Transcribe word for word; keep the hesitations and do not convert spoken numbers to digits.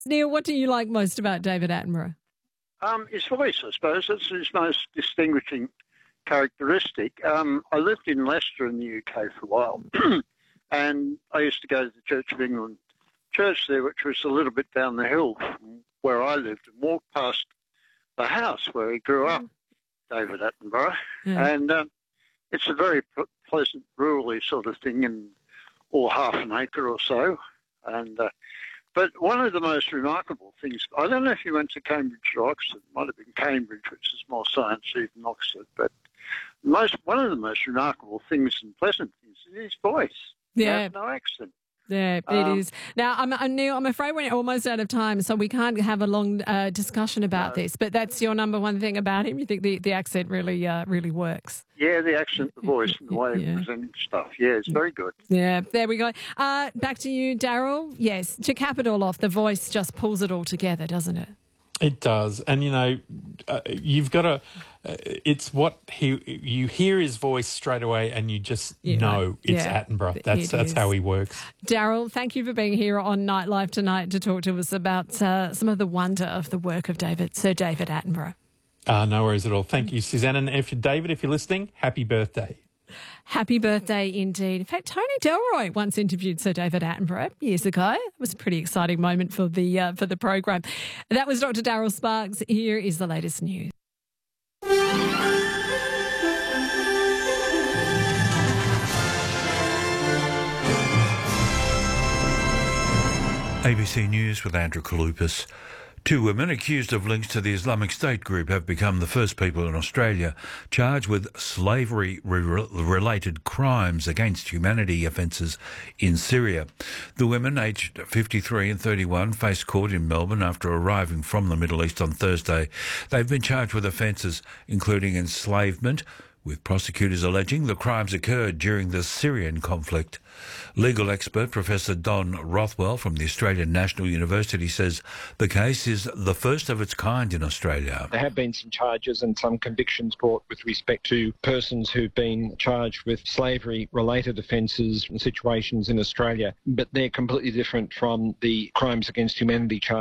Neil, what do you like most about David Attenborough? Um, his voice, I suppose. That's his most distinguishing characteristic. Um, I lived in Leicester in the U K for a while, and I used to go to the Church of England church there, which was a little bit down the hill from where I lived, and walked past the house where he grew up, David Attenborough. Yeah. And um, it's a very p- pleasant, rural sort of thing, and or half an acre or so. And uh, but one of the most remarkable things, I don't know if you went to Cambridge or Oxford, it might have been Cambridge, which is more sciencey than Oxford, but most one of the most remarkable things and pleasant things is his voice. Yeah. He has no accent. Yeah, it Um, is. Now, I'm, I'm, Neil, I'm afraid we're almost out of time, so we can't have a long uh, discussion about No. this. But that's your number one thing about him. You think the, the accent really uh, really works. Yeah, the accent, the voice, and the way Yeah. of presenting stuff. Yeah, it's very good. Yeah, there we go. Uh, back to you, Daryl. Yes, to cap it all off, the voice just pulls it all together, doesn't it? It does. And, you know, uh, you've got to, uh, it's what he, you hear his voice straight away and you just Yeah. know it's Yeah. Attenborough. That's, It that's is. how he works. Daryl, thank you for being here on Nightlife tonight to talk to us about uh, some of the wonder of the work of David, Sir David Attenborough. Uh, no worries at all. Thank you, Suzanne. And if David, if you're listening, happy birthday. Happy birthday indeed. In fact, Tony Delroy once interviewed Sir David Attenborough years ago. It was a pretty exciting moment for the uh, for the program. That was Doctor Daryl Sparks. Here is the latest news. A B C News with Andrew Kalupas. Two women accused of links to the Islamic State group have become the first people in Australia charged with slavery-related crimes against humanity offences in Syria. The women, aged fifty-three and thirty-one, faced court in Melbourne after arriving from the Middle East on Thursday. They've been charged with offences including enslavement, with prosecutors alleging the crimes occurred during the Syrian conflict. Legal expert Professor Don Rothwell from the Australian National University says the case is the first of its kind in Australia. There have been some charges and some convictions brought with respect to persons who've been charged with slavery-related offences and situations in Australia, but they're completely different from the crimes against humanity charges